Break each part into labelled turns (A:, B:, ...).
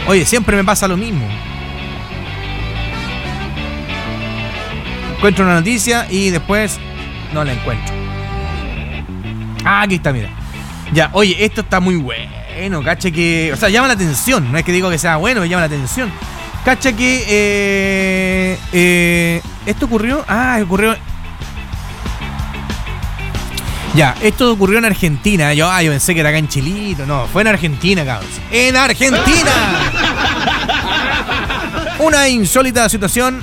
A: Oye, siempre me pasa lo mismo. Encuentro una noticia y después no la encuentro. Ah, aquí está, mira. Ya, oye, esto está muy bueno. Cacha que... O sea, llama la atención. No es que digo que sea bueno, me llama la atención. Cacha que... esto ocurrió... ocurrió... Ya, esto ocurrió en Argentina. Yo pensé que era acá en Chilito. No, fue en Argentina, cabros. ¡En Argentina! Una insólita situación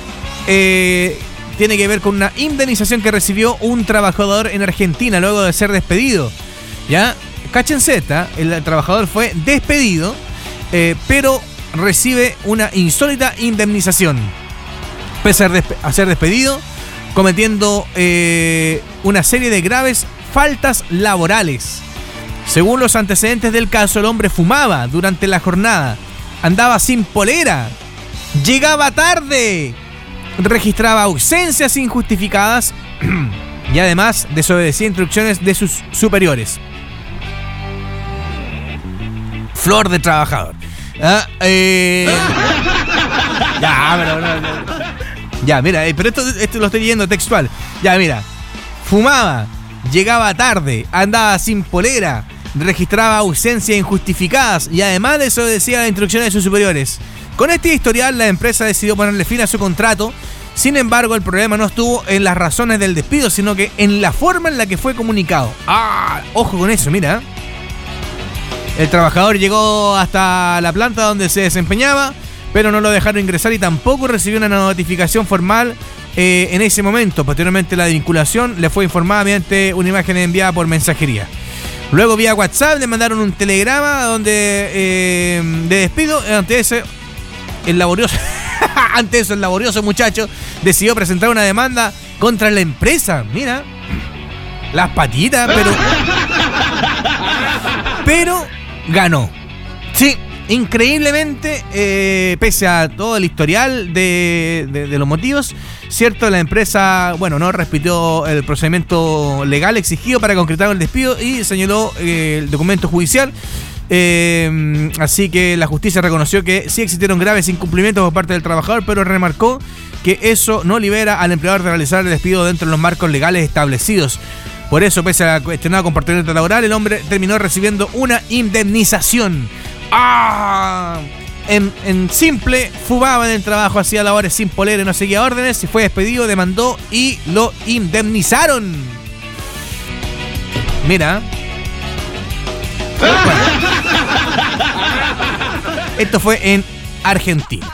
A: tiene que ver con una indemnización que recibió un trabajador en Argentina luego de ser despedido. ¿Ya? Cáchense esta. El trabajador fue despedido, pero recibe una insólita indemnización. Pese a ser despedido, cometiendo una serie de graves faltas laborales. Según los antecedentes del caso, el hombre fumaba durante la jornada, andaba sin polera, llegaba tarde, registraba ausencias injustificadas y además desobedecía instrucciones de sus superiores. Flor de trabajador. Ya, mira, pero esto lo estoy leyendo textual. Ya, mira. Fumaba, llegaba tarde, andaba sin polera, registraba ausencias injustificadas y además desobedecía las instrucciones de sus superiores. Con este historial, la empresa decidió ponerle fin a su contrato. Sin embargo, el problema no estuvo en las razones del despido, sino que en la forma en la que fue comunicado. Ojo con eso, mira. El trabajador llegó hasta la planta donde se desempeñaba, pero no lo dejaron ingresar y tampoco recibió una notificación formal en ese momento. Posteriormente, la desvinculación le fue informada mediante una imagen enviada por mensajería. Luego, vía WhatsApp, le mandaron un telegrama de despido. Ante eso, el laborioso muchacho decidió presentar una demanda contra la empresa. Mira, las patitas, pero ganó. Sí. Increíblemente, pese a todo el historial de los motivos, cierto, la empresa, no respetó el procedimiento legal exigido para concretar el despido y señaló el documento judicial. Así que la justicia reconoció que sí existieron graves incumplimientos por parte del trabajador, pero remarcó que eso no libera al empleador de realizar el despido dentro de los marcos legales establecidos. Por eso, pese a cuestionado comportamiento laboral, el hombre terminó recibiendo una indemnización. En simple, fumaba en el trabajo, hacía labores sin polera y no seguía órdenes, y fue despedido, demandó y lo indemnizaron. Mira. Esto fue en Argentina.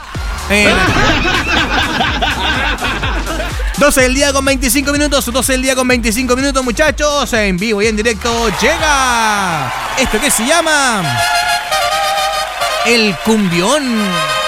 A: 12 del día con 25 minutos, 12 del día con 25 minutos, muchachos, en vivo y en directo llega esto que se llama... El cumbión.